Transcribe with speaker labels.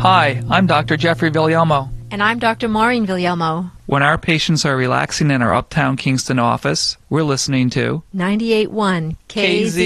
Speaker 1: Hi, I'm Dr. Jeffrey Villalmo.
Speaker 2: And I'm Dr. Maureen Villalmo.
Speaker 1: When our patients are relaxing in our Uptown Kingston office, we're listening to
Speaker 2: 98.1 KZ.